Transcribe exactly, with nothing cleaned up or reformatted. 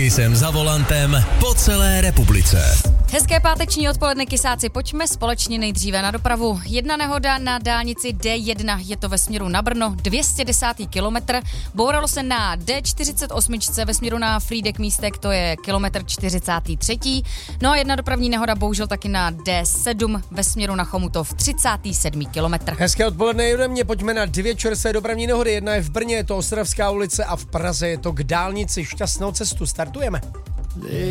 Kisem za volantem po celé republice. Hezké páteční odpoledne, kysáci, pojďme společně nejdříve na dopravu. Jedna nehoda na dálnici D jedna, je to ve směru na Brno, dvě stě desátý kilometr. Bouralo se na D čtyřicet osm ve směru na Frýdek Místek, to je kilometr čtyřicátý třetí. No a jedna dopravní nehoda bohužel taky na D sedm ve směru na Chomutov, třicátý sedmý kilometr. Hezké odpoledne ode mě, pojďme na dvě čerstvé dopravní nehody. Jedna je v Brně, je to Ostravská ulice a v Praze je to k dálnici. Šťastnou cestu, startujeme.